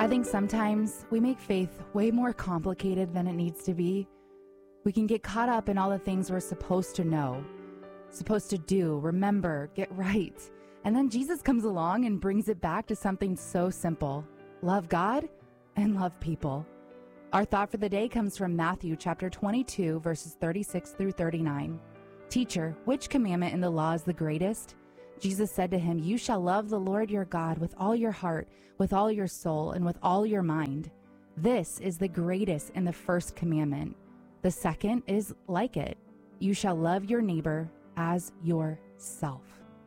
I think sometimes we make faith way more complicated than it needs to be. We can get caught up in all the things we're supposed to know, supposed to do, remember, get right. And then Jesus comes along and brings it back to something so simple. Love God and love people. Our thought for the day comes from Matthew chapter 22, verses 36 through 39. Teacher, which commandment in the law is the greatest? Jesus said to him, you shall love the Lord your God with all your heart, with all your soul, and with all your mind. This is the greatest and the first commandment. The second is like it. You shall love your neighbor as yourself.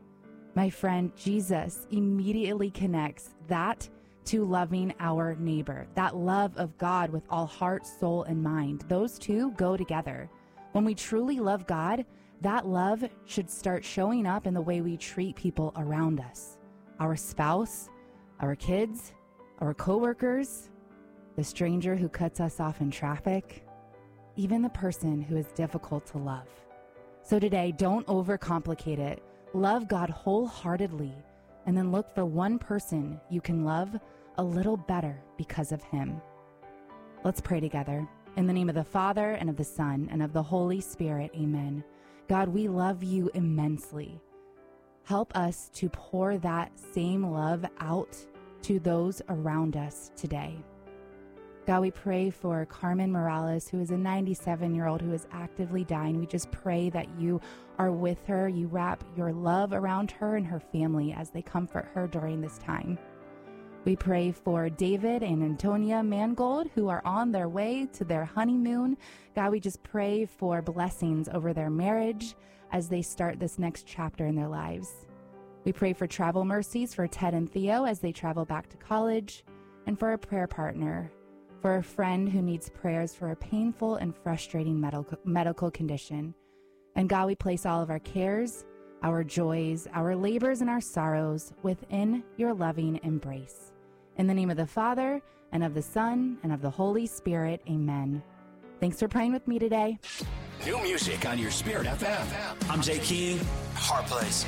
My friend, Jesus immediately connects that to loving our neighbor, that love of God with all heart, soul, and mind. Those two go together. When we truly love God, that love should start showing up in the way we treat people around us. Our spouse, our kids, our coworkers, the stranger who cuts us off in traffic, even the person who is difficult to love. So today, don't overcomplicate it. Love God wholeheartedly, and then look for one person you can love a little better because of him. Let's pray together. In the name of the Father, and of the Son, and of the Holy Spirit, amen. God, we love you immensely. Help us to pour that same love out to those around us today. God, we pray for Carmen Morales, who is a 97-year-old who is actively dying. We just pray that you are with her. You wrap your love around her and her family as they comfort her during this time. We pray for David and Antonia Mangold, who are on their way to their honeymoon. God, we just pray for blessings over their marriage as they start this next chapter in their lives. We pray for travel mercies for Ted and Theo as they travel back to college, and for a prayer partner, for a friend who needs prayers for a painful and frustrating medical condition. And God, we place all of our cares, our joys, our labors, and our sorrows within your loving embrace. In the name of the Father, and of the Son, and of the Holy Spirit, amen. Thanks for praying with me today. New music on your Spirit FM. I'm Jay King. Hard Place.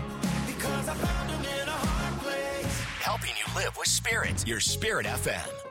Helping you live with Spirit. Your Spirit FM.